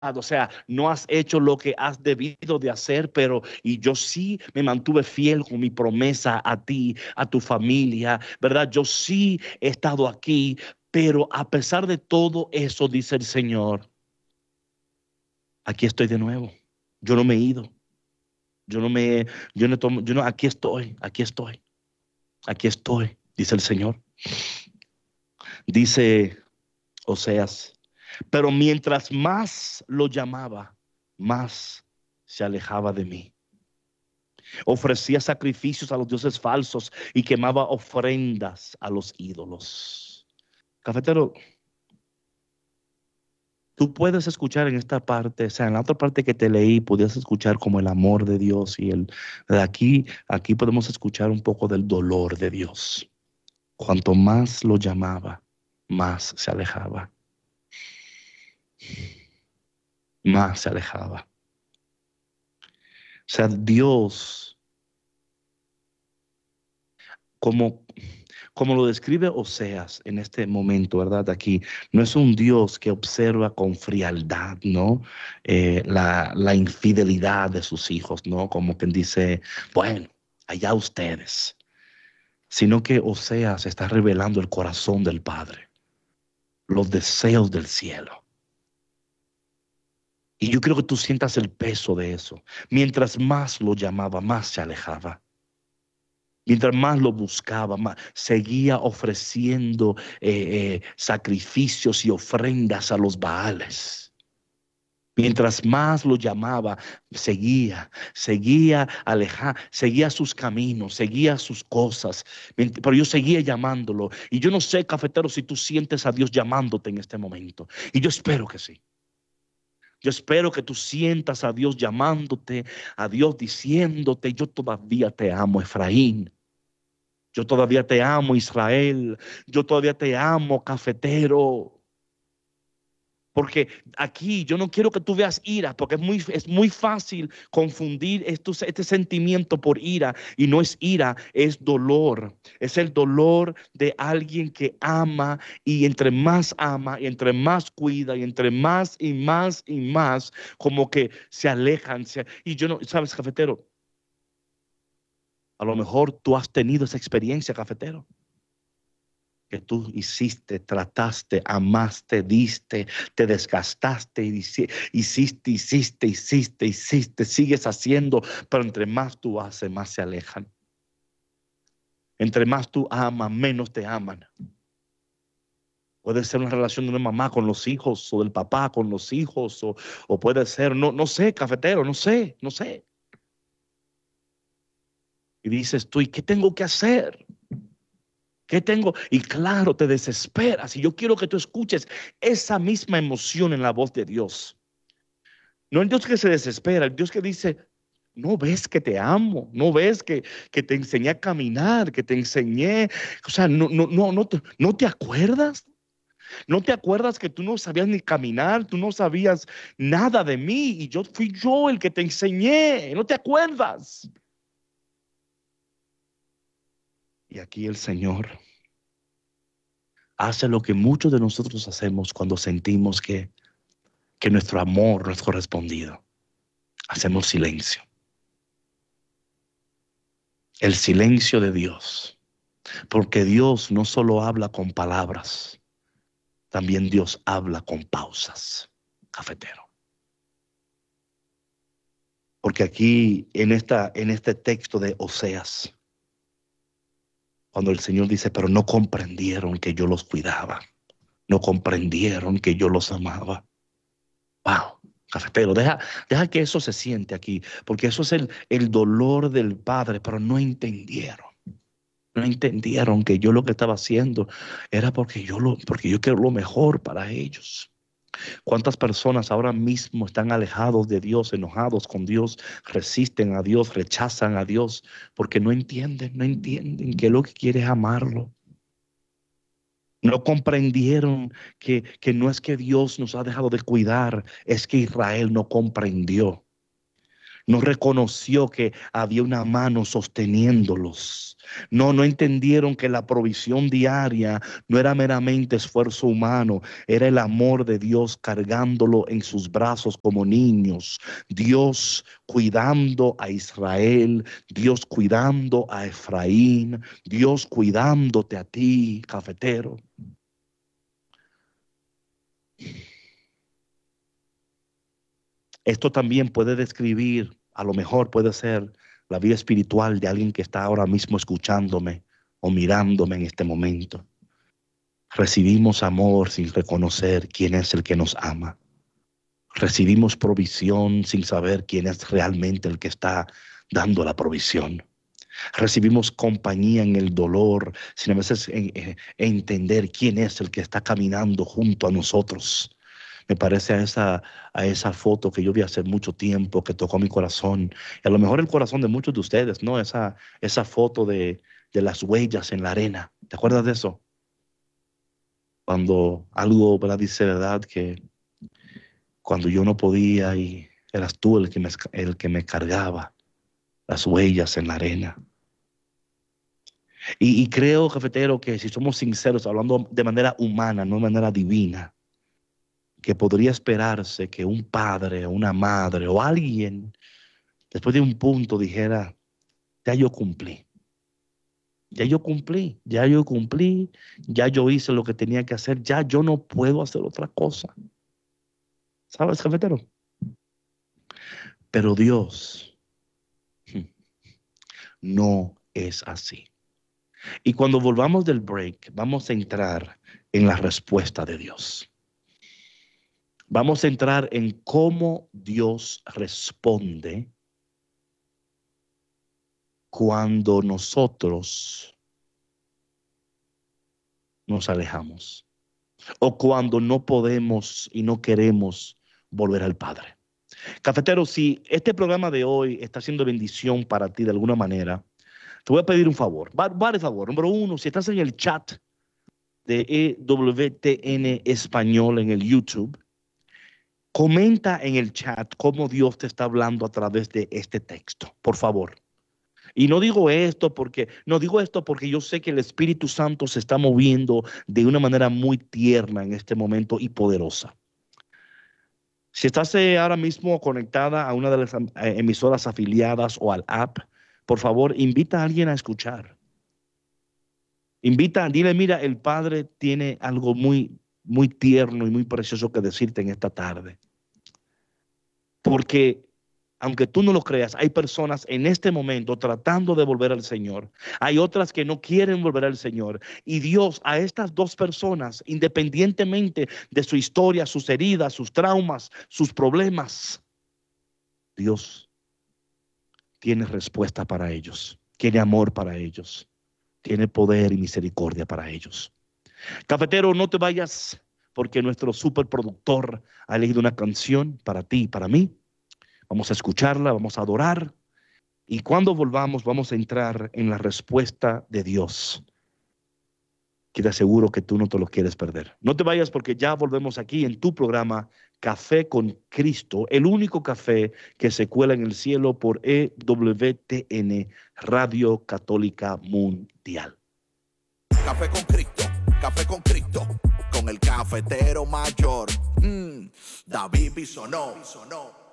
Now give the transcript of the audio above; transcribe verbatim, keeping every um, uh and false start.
O sea, no has hecho lo que has debido de hacer, pero y yo sí me mantuve fiel con mi promesa a ti, a tu familia, ¿verdad? Yo sí he estado aquí, pero a pesar de todo eso, dice el Señor, aquí estoy de nuevo. Yo no me he ido. Yo no me, yo no tomo, yo no, aquí estoy, aquí estoy, aquí estoy, dice el Señor. Dice Oseas, pero mientras más lo llamaba, más se alejaba de mí. Ofrecía sacrificios a los dioses falsos y quemaba ofrendas a los ídolos. Cafetero, tú puedes escuchar en esta parte, o sea, en la otra parte que te leí, podías escuchar como el amor de Dios y el de aquí, aquí podemos escuchar un poco del dolor de Dios. Cuanto más lo llamaba, más se alejaba, más se alejaba. O sea, Dios, como como lo describe Oseas en este momento, ¿verdad? Aquí, no es un Dios que observa con frialdad, ¿no? Eh, la, la infidelidad de sus hijos, ¿no? Como quien dice, bueno, allá ustedes. Sino que Oseas está revelando el corazón del Padre, los deseos del cielo. Y yo creo que tú sientas el peso de eso. Mientras más lo llamaba, más se alejaba. Mientras más lo buscaba, más seguía ofreciendo eh, eh, sacrificios y ofrendas a los Baales. Mientras más lo llamaba, seguía, seguía alejando, seguía sus caminos, seguía sus cosas. Pero yo seguía llamándolo. Y yo no sé, cafetero, si tú sientes a Dios llamándote en este momento. Y yo espero que sí. Yo espero que tú sientas a Dios llamándote, a Dios diciéndote, yo todavía te amo, Efraín. Yo todavía te amo, Israel. Yo todavía te amo, cafetero. Porque aquí yo no quiero que tú veas ira, porque es muy, es muy fácil confundir estos, este sentimiento por ira. Y no es ira, es dolor. Es el dolor de alguien que ama y entre más ama y entre más cuida y entre más y más y más como que se alejan. Se, y yo no, ¿sabes, cafetero? A lo mejor tú has tenido esa experiencia, cafetero. Que tú hiciste, trataste, amaste, diste, te desgastaste, y hiciste, hiciste, hiciste, hiciste, sigues haciendo, pero entre más tú haces, más se alejan. Entre más tú amas, menos te aman. Puede ser una relación de una mamá con los hijos, o del papá con los hijos, o, o puede ser, no, no sé, cafetero, no sé, no sé. Y dices tú, ¿y qué tengo que hacer? ¿Qué tengo? Y claro, te desesperas. Y yo quiero que tú escuches esa misma emoción en la voz de Dios. No el Dios que se desespera, el Dios que dice, no ves que te amo, no ves que, que te enseñé a caminar, que te enseñé, o sea, no, no, no, no, te, no te acuerdas, no te acuerdas que tú no sabías ni caminar, tú no sabías nada de mí y yo fui yo el que te enseñé, no te acuerdas. Y aquí el Señor hace lo que muchos de nosotros hacemos cuando sentimos que, que nuestro amor no es correspondido. Hacemos silencio. El silencio de Dios. Porque Dios no solo habla con palabras, también Dios habla con pausas, cafetero. Porque aquí en, esta, en este texto de Oseas, cuando el Señor dice, pero no comprendieron que yo los cuidaba, no comprendieron que yo los amaba. Wow, cafetero, deja, deja que eso se siente aquí, porque eso es el, el dolor del Padre, pero no entendieron. No entendieron que yo lo que estaba haciendo era porque yo, lo, porque yo quiero lo mejor para ellos. ¿Cuántas personas ahora mismo están alejados de Dios, enojados con Dios, resisten a Dios, rechazan a Dios, porque no entienden, no entienden que lo que quiere es amarlo? No comprendieron que, que no es que Dios nos ha dejado de cuidar, es que Israel no comprendió. No reconoció que había una mano sosteniéndolos. No, no entendieron que la provisión diaria no era meramente esfuerzo humano, era el amor de Dios cargándolo en sus brazos como niños. Dios cuidando a Israel, Dios cuidando a Efraín, Dios cuidándote a ti, cafetero. Esto también puede describir, a lo mejor puede ser la vida espiritual de alguien que está ahora mismo escuchándome o mirándome en este momento. Recibimos amor sin reconocer quién es el que nos ama. Recibimos provisión sin saber quién es realmente el que está dando la provisión. Recibimos compañía en el dolor sin a veces en, en, entender quién es el que está caminando junto a nosotros. Me parece a esa, a esa foto que yo vi hace mucho tiempo que tocó mi corazón. Y a lo mejor el corazón de muchos de ustedes, ¿no? Esa, esa foto de, de las huellas en la arena. ¿Te acuerdas de eso? Cuando algo, ¿verdad? Dice, ¿verdad? Que cuando yo no podía y eras tú el que me, el que me cargaba. Las huellas en la arena. Y, y creo, cafetero, que si somos sinceros, hablando de manera humana, no de manera divina, que podría esperarse que un padre o una madre o alguien, después de un punto, dijera, ya yo cumplí, ya yo cumplí, ya yo cumplí, ya yo hice lo que tenía que hacer, ya yo no puedo hacer otra cosa. ¿Sabes, cafetero? Pero Dios no es así. Y cuando volvamos del break, vamos a entrar en la respuesta de Dios. Vamos a entrar en cómo Dios responde cuando nosotros nos alejamos o cuando no podemos y no queremos volver al Padre. Cafetero, si este programa de hoy está siendo bendición para ti de alguna manera, te voy a pedir un favor, varios favores. Número uno, si estás en el chat de E W T N Español en el YouTube, comenta en el chat cómo Dios te está hablando a través de este texto, por favor. Y no digo esto porque, no digo esto porque yo sé que el Espíritu Santo se está moviendo de una manera muy tierna en este momento y poderosa. Si estás eh, ahora mismo conectada a una de las eh, emisoras afiliadas o al app, por favor, invita a alguien a escuchar. Invita, dile, mira, el Padre tiene algo muy, muy tierno y muy precioso que decirte en esta tarde. Porque aunque tú no lo creas, hay personas en este momento tratando de volver al Señor. Hay otras que no quieren volver al Señor. Y Dios a estas dos personas, independientemente de su historia, sus heridas, sus traumas, sus problemas, Dios tiene respuesta para ellos. Tiene amor para ellos. Tiene poder y misericordia para ellos. Cafetero, no te vayas porque nuestro superproductor ha elegido una canción para ti y para mí. Vamos a escucharla, vamos a adorar. Y cuando volvamos, vamos a entrar en la respuesta de Dios. Que te aseguro que tú no te lo quieres perder. No te vayas porque ya volvemos aquí en tu programa Café con Cristo, el único café que se cuela en el cielo por E W T N, Radio Católica Mundial. Café con Cristo, Café con Cristo, con el cafetero mayor, mm, David Bisonó.